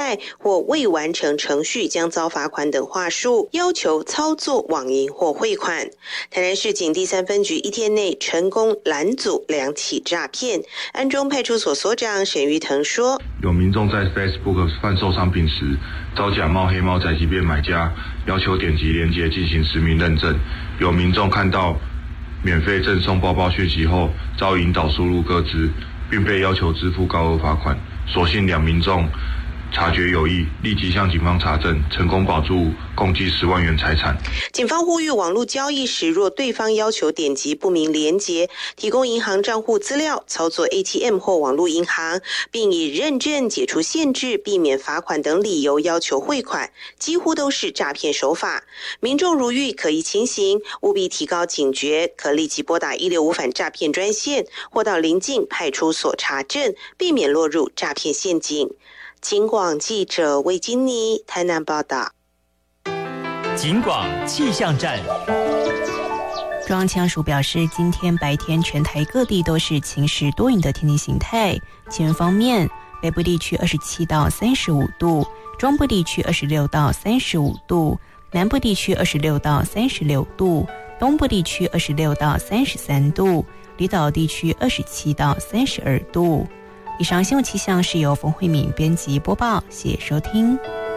贷或未完成程序将遭罚款等话术，要求操作网银或汇款。台南市警第3分局1天内成功拦阻2起诈骗。安中派出所所长沈玉腾说， 有民众在 Facebook 贩售商品时，遭假冒黑猫宅急便买家要求点击连结进行实名认证，有民众看到免费赠送包包讯息后，遭引导输入个资，并被要求支付高额罚款。所幸2民众察觉有异，立即向警方查证，成功保住共计10万元财产。 警方呼吁网络交易时，若对方要求点击不明连结，提供银行账户资料、操作 ATM 或网络银行，并以认证、解除限制、避免罚款等理由要求汇款，几乎都是诈骗手法。民众如遇可疑情形，务必提高警觉，可立即拨打165反诈骗专线，或到邻近派出所查证，避免落入诈骗陷阱。警广记者魏金妮台南报道。 警广气象站。 中央气象署表示，今天白天全台各地都是晴时多云的天气形态。气温方面，北部地区27到35度，中部地区26到35度，南部地区26到36度，东部地区26到33度，离岛地区27到32度。以上新闻气象是由冯慧敏编辑播报，谢谢收听。